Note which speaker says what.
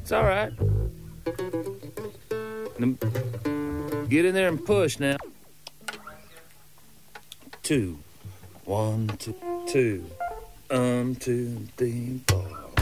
Speaker 1: It's all right. Get in there and push now. 2, 1, 2, 2, 2, 3, 4.